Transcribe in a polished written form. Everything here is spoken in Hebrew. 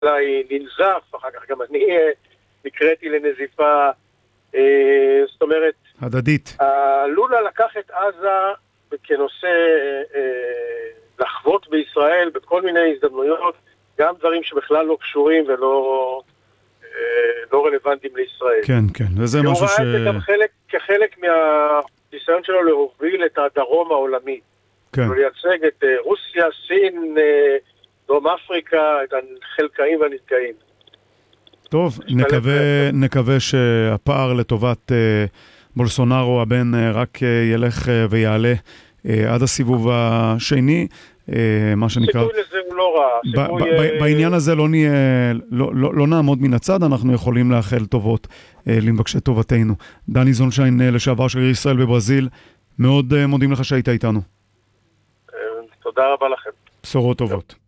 אולי ננזף, אחר כך גם אני נקראתי לנזיפה, זאת אומרת, הדדית. לולה לקח את עזה כנושא לחוות בישראל בכל מיני הזדמנויות, גם דברים שבכלל לא קשורים ולא רלוונטיים לישראל. כן, כן, וזה משהו הוא ראה את זה גם כחלק מהניסיון שלו להוביל את הדרום העולמי. כן. ולייצג את רוסיה, סין, דרום אפריקה, את החלקאים והנתקאים. טוב, נקווה שהפער לטובת בולסונארו הבן רק ילך ויעלה עד הסיבוב השני, מה שנקרא. סיכוי לזה הוא לא רע. בעניין הזה לא נעמוד מן הצד, אנחנו יכולים לאחל טובות למבקשי טובתנו. דני זונשיין, לשעבר שגריר ישראל בברזיל, מאוד מודים לך שהיית איתנו. תודה רבה לכם. בשורות טובות.